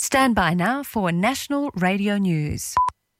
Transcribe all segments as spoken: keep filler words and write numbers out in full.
Stand by now for National Radio News.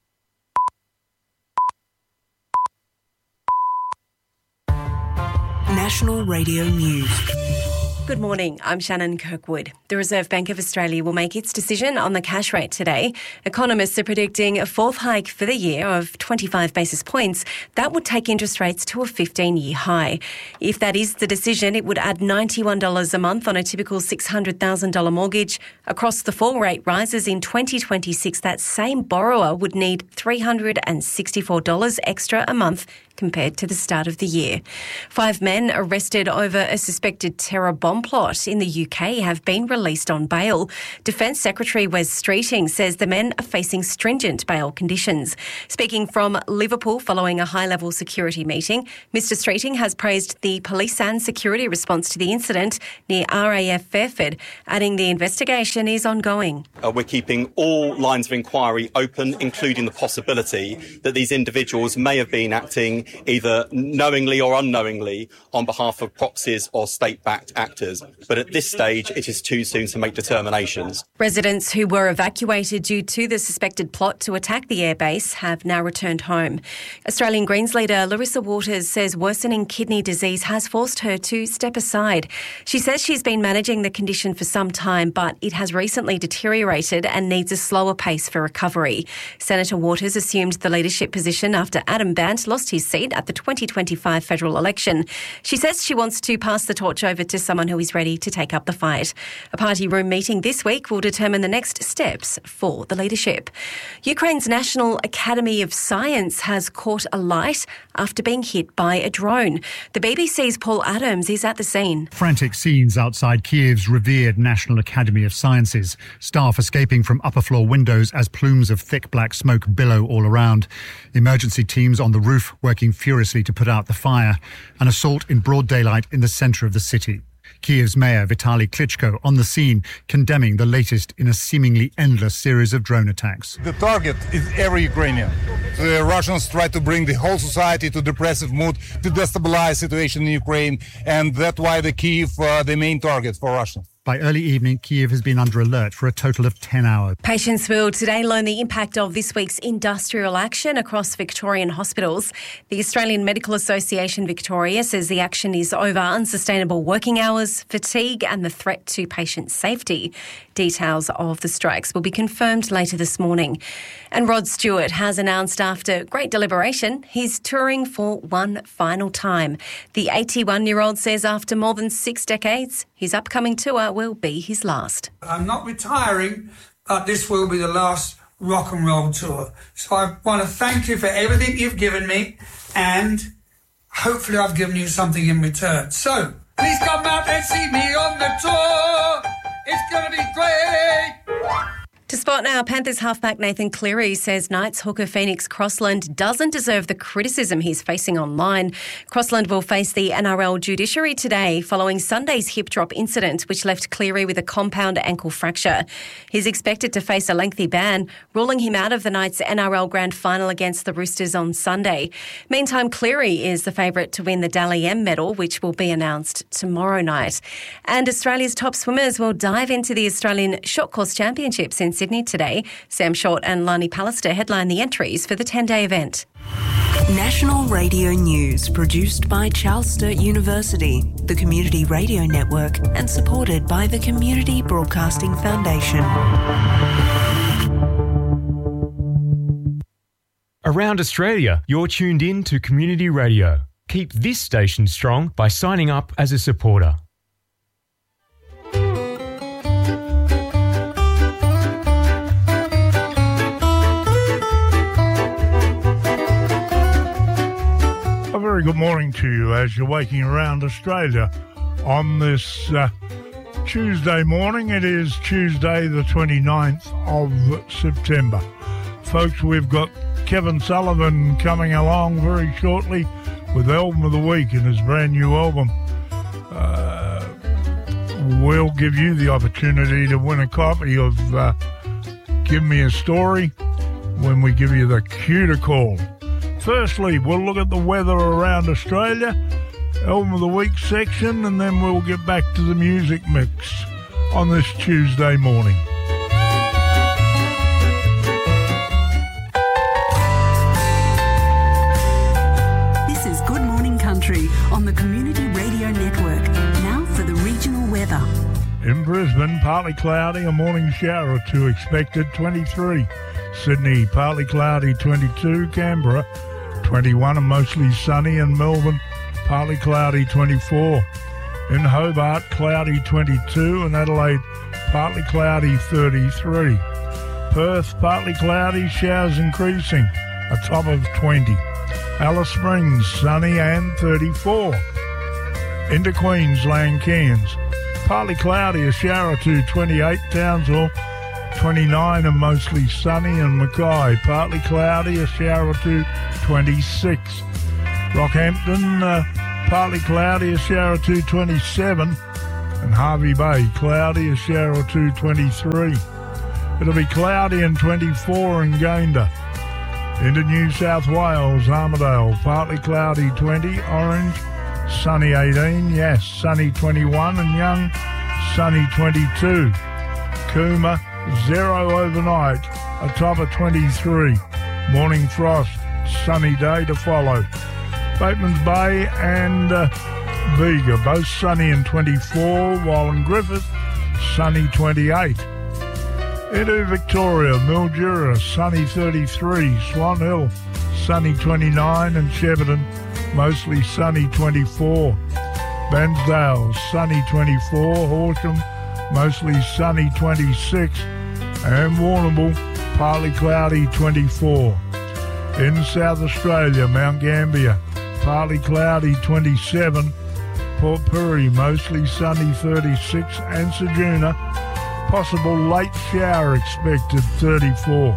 National Radio News. Good morning, I'm Shannon Kirkwood. The Reserve Bank of Australia will make its decision on the cash rate today. Economists are predicting a fourth hike for the year of twenty-five basis points. That would take interest rates to a fifteen-year high. If that is the decision, it would add ninety-one dollars a month on a typical six hundred thousand dollars mortgage. Across the four rate rises in twenty twenty-six, that same borrower would need three hundred sixty-four dollars extra a month compared to the start of the year. Five men arrested over a suspected terror bomb plot in the U K have been released on bail. Defence Secretary Wes Streeting says the men are facing stringent bail conditions. Speaking from Liverpool following a high-level security meeting, Mr Streeting has praised the police and security response to the incident near R A F Fairford, adding the investigation is ongoing. Uh, we're keeping all lines of inquiry open, including the possibility that these individuals may have been acting either knowingly or unknowingly on behalf of proxies or state-backed actors. But at this stage, it is too soon to make determinations. Residents who were evacuated due to the suspected plot to attack the airbase have now returned home. Australian Greens leader Larissa Waters says worsening kidney disease has forced her to step aside. She says she's been managing the condition for some time, but it has recently deteriorated and needs a slower pace for recovery. Senator Waters assumed the leadership position after Adam Bandt lost his seat at the twenty twenty-five federal election. She says she wants to pass the torch over to someone who is ready to take up the fight. A party room meeting this week will determine the next steps for the leadership. Ukraine's National Academy of Science has caught alight after being hit by a drone. The B B C's Paul Adams is at the scene. Frantic scenes outside Kiev's revered National Academy of Sciences. Staff escaping from upper floor windows as plumes of thick black smoke billow all around. Emergency teams on the roof working furiously to put out the fire. An assault in broad daylight in the centre of the city. Kiev's mayor Vitaly Klitschko on the scene, condemning the latest in a seemingly endless series of drone attacks. The target is every Ukrainian. The Russians try to bring the whole society to depressive mood, to destabilize the situation in Ukraine, and that's why the Kiev are the main target for Russians. By early evening, Kiev has been under alert for a total of ten hours. Patients will today learn the impact of this week's industrial action across Victorian hospitals. The Australian Medical Association Victoria says the action is over unsustainable working hours, fatigue and the threat to patient safety. Details of the strikes will be confirmed later this morning. And Rod Stewart has announced after great deliberation he's touring for one final time. The eighty-one-year-old says after more than six decades, his upcoming tour will be his last. I'm not retiring, but this will be the last rock and roll tour. So I want to thank you for everything you've given me, and hopefully I've given you something in return. So please come out and see me on the tour. It's going to be great. To spot now, Panthers halfback Nathan Cleary says Knights hooker Phoenix Crossland doesn't deserve the criticism he's facing online. Crossland will face the N R L judiciary today following Sunday's hip drop incident, which left Cleary with a compound ankle fracture. He's expected to face a lengthy ban, ruling him out of the Knights' N R L Grand Final against the Roosters on Sunday. Meantime, Cleary is the favourite to win the Dally M medal, which will be announced tomorrow night. And Australia's top swimmers will dive into the Australian Short Course Championships in Sydney today. Sam Short and Lani Pallister headline the entries for the ten-day event. National Radio News, produced by Charles Sturt University, the Community Radio Network, and supported by the Community Broadcasting Foundation. Around Australia, you're tuned in to Community Radio. Keep this station strong by signing up as a supporter. A very good morning to you as you're waking around Australia on this uh, Tuesday morning. It is Tuesday the twenty-ninth of September. Folks, we've got Kevin Sullivan coming along very shortly with Album of the Week and his brand new album. Uh, we'll give you the opportunity to win a copy of uh, Give Me a Story when we give you the cue to call. Firstly, we'll look at the weather around Australia, Album of the Week section, and then we'll get back to the music mix on this Tuesday morning. In Brisbane, partly cloudy, a morning shower or two expected, twenty-three. Sydney, partly cloudy, twenty-two. Canberra, twenty-one and mostly sunny. And Melbourne, partly cloudy, twenty-four. In Hobart, cloudy, twenty-two. And Adelaide, partly cloudy, thirty-three. Perth, partly cloudy, showers increasing, a top of twenty. Alice Springs, sunny and thirty-four. Into Queensland, Cairns, partly cloudy, a shower or two, twenty-eight. Townsville, twenty-nine and mostly sunny. And Mackay, partly cloudy, a shower or two, twenty-six. Rockhampton, uh, partly cloudy, a shower or two, twenty-seven. And Harvey Bay, cloudy, a shower or two, twenty-three. It'll be cloudy and twenty-four in Gayndah. Into New South Wales, Armidale, partly cloudy, twenty. Orange, sunny, eighteen. Yes, sunny, twenty-one. And Young, sunny, twenty-two. Cooma, zero overnight, a top of twenty-three. Morning frost, sunny day to follow. Bateman's Bay and uh, Bega, both sunny and twenty-four, while in Griffith, sunny, twenty-eight. Into Victoria, Mildura, sunny, thirty-three. Swan Hill, sunny, twenty-nine. And Shepparton, mostly sunny, twenty-four. Bairnsdale, sunny, twenty-four. Horsham, mostly sunny, twenty-six. And Warrnambool, partly cloudy, twenty-four. In South Australia, Mount Gambier, partly cloudy, twenty-seven. Port Pirie, mostly sunny, thirty-six. And Ceduna, possible late shower expected, thirty-four.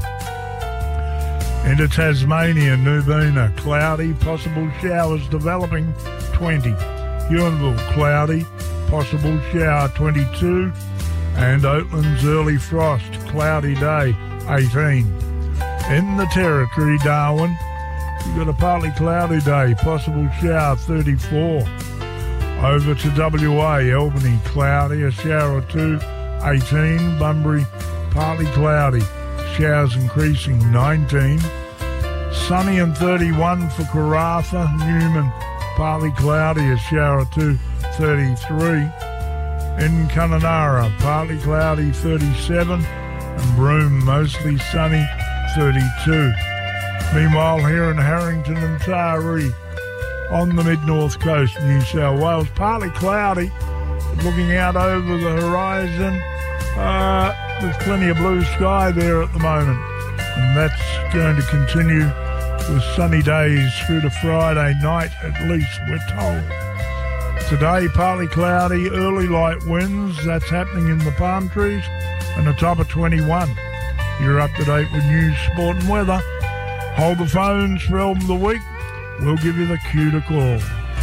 Into Tasmania, Nubina, cloudy, possible showers developing, twenty. Huonville, cloudy, possible shower, twenty-two. And Oatlands, early frost, cloudy day, eighteen. In the Territory, Darwin, you've got a partly cloudy day, possible shower, thirty-four. Over to W A, Albany, cloudy, a shower or two, eighteen. Bunbury, partly cloudy, showers increasing, nineteen. Sunny and thirty-one for Karratha. Newman, partly cloudy, a shower or two, thirty-three. In Kununurra, partly cloudy, thirty-seven. And Broome, mostly sunny, thirty-two. Meanwhile, here in Harrington and Taree, on the mid-north coast, New South Wales, partly cloudy, looking out over the horizon. Uh, there's plenty of blue sky there at the moment, and that's going to continue with sunny days through to Friday night, at least, we're told. Today, partly cloudy, early light winds, that's happening in the palm trees, and a top of twenty-one. You're up to date with news, sport and weather. Hold the phones for Album of the Week. We'll give you the cue to call.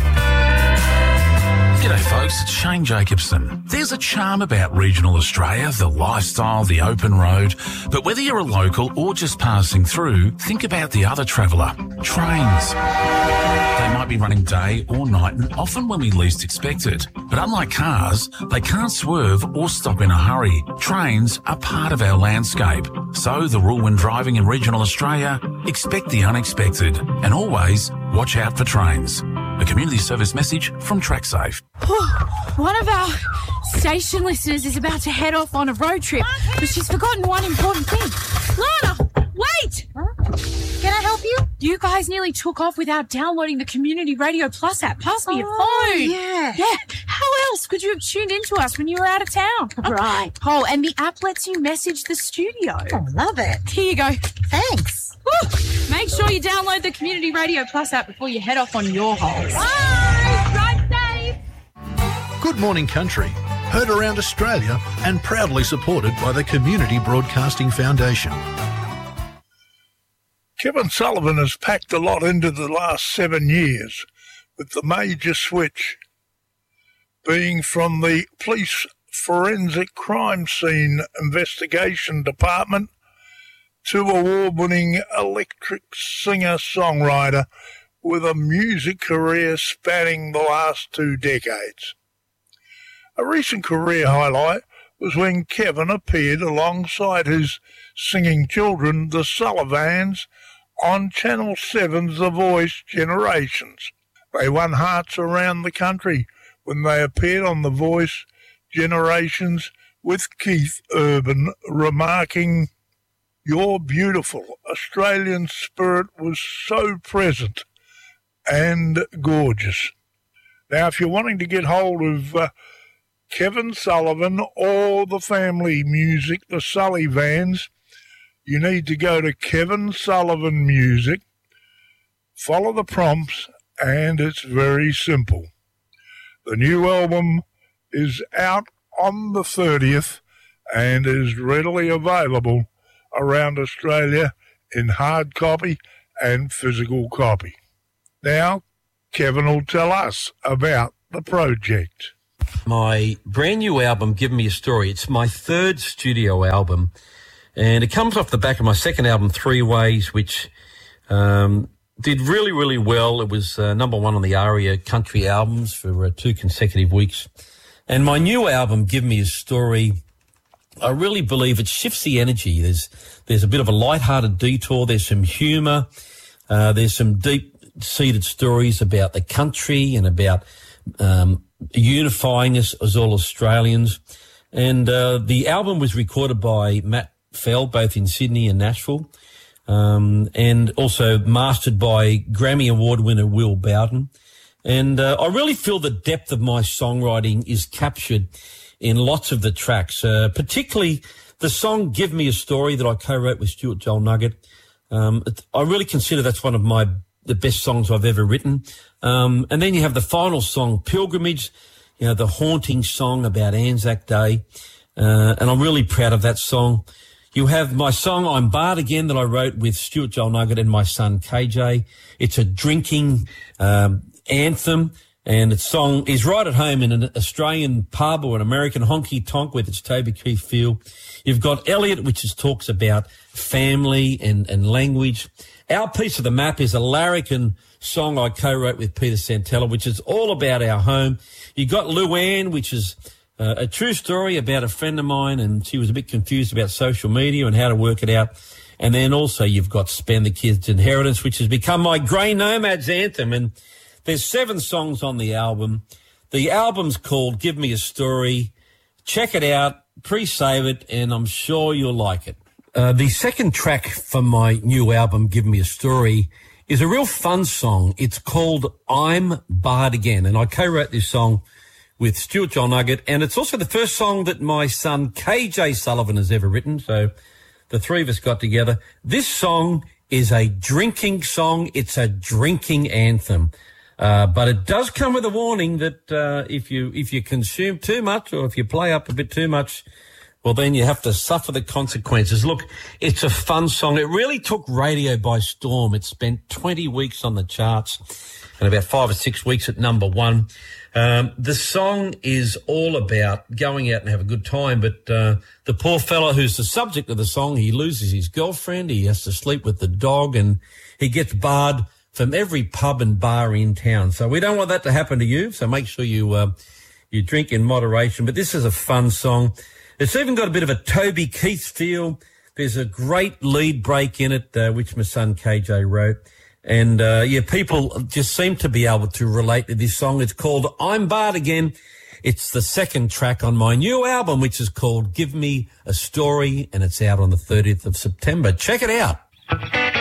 G'day folks, it's Shane Jacobson. There's a charm about regional Australia, the lifestyle, the open road. But whether you're a local or just passing through, think about the other traveller, trains. They might be running day or night and often when we least expect it. But unlike cars, they can't swerve or stop in a hurry. Trains are part of our landscape. So the rule when driving in regional Australia, expect the unexpected and always watch out for trains. A community service message from TrackSafe. One of our station listeners is about to head off on a road trip, but she's forgotten one important thing. Lana, wait! Huh? Can I help you? You guys nearly took off without downloading the Community Radio Plus app. Pass me your Oh, phone. yeah. Yeah. How else could you have tuned into us when you were out of town? Right. Oh, and the app lets you message the studio. I love it. Here you go. Thanks. Woo. Make sure you download the Community Radio Plus app before you head off on your holes. Bye. Drive safe. Good Morning Country, heard around Australia and proudly supported by the Community Broadcasting Foundation. Kevin Sullivan has packed a lot into the last seven years, with the major switch being from the Police Forensic Crime Scene Investigation Department to award-winning electric singer-songwriter with a music career spanning the last two decades. A recent career highlight was when Kevin appeared alongside his singing children, the Sullivans, on Channel seven's The Voice Generations. They won hearts around the country when they appeared on The Voice Generations with Keith Urban remarking, "Your beautiful Australian spirit was so present and gorgeous." Now, if you're wanting to get hold of uh, Kevin Sullivan or the family music, the Sullivans, you need to go to Kevin Sullivan Music, follow the prompts, and it's very simple. The new album is out on the thirtieth and is readily available around Australia in hard copy and physical copy. Now, Kevin will tell us about the project. My brand new album, Give Me a Story, it's my third studio album, and it comes off the back of my second album, Three Ways, which um, did really, really well. It was uh, number one on the ARIA country albums for uh, two consecutive weeks. And my new album, Give Me a Story, I really believe it shifts the energy. There's there's a bit of a light-hearted detour. There's some humour. Uh, there's some deep-seated stories about the country and about um, unifying us as all Australians. And uh, the album was recorded by Matt Fell, both in Sydney and Nashville, um, and also mastered by Grammy Award winner Will Bowden. And uh, I really feel the depth of my songwriting is captured in lots of the tracks, uh, particularly the song Give Me a Story that I co-wrote with Stuart Joel Nugget. Um, I really consider that's one of my the best songs I've ever written. Um, and then you have the final song, Pilgrimage, you know, the haunting song about Anzac Day. Uh, and I'm really proud of that song. You have my song, I'm Barred Again, that I wrote with Stuart Joel Nugget and my son, K J. It's a drinking um anthem, and its song is right at home in an Australian pub or an American honky-tonk with its Toby Keith feel. You've got Elliot, which is, talks about family and, and language. Our Piece of the Map is a larrikin song I co-wrote with Peter Santella, which is all about our home. You've got Luann, which is uh, a true story about a friend of mine, and she was a bit confused about social media and how to work it out. And then also you've got Spend the Kids' Inheritance, which has become my Grey Nomads anthem, and there's seven songs on the album. The album's called Give Me a Story. Check it out, pre-save it, and I'm sure you'll like it. Uh, the second track from my new album, Give Me a Story, is a real fun song. It's called I'm Barred Again, and I co-wrote this song with Stuart Joel Nugget, and it's also the first song that my son K J Sullivan has ever written, so the three of us got together. This song is a drinking song. It's a drinking anthem. Uh, but it does come with a warning that uh, if you if you consume too much or if you play up a bit too much, well, then you have to suffer the consequences. Look, it's a fun song. It really took radio by storm. It spent twenty weeks on the charts and about five or six weeks at number one. Um, the song is all about going out and have a good time, but uh, the poor fella who's the subject of the song, he loses his girlfriend, he has to sleep with the dog, and he gets barred from every pub and bar in town. So we don't want that to happen to you, so make sure you uh, you drink in moderation. But this is a fun song. It's even got a bit of a Toby Keith feel. There's a great lead break in it, uh, which my son K J wrote. And, uh, yeah, people just seem to be able to relate to this song. It's called I'm Barred Again. It's the second track on my new album, which is called Give Me a Story, and it's out on the thirtieth of September. Check it out.